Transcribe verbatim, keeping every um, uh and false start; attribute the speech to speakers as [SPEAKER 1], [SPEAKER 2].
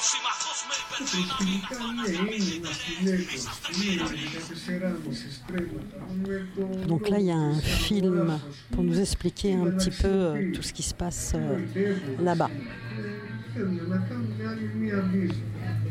[SPEAKER 1] Donc là, il y a un film pour nous expliquer un petit peu euh, tout ce qui se passe euh, là-bas.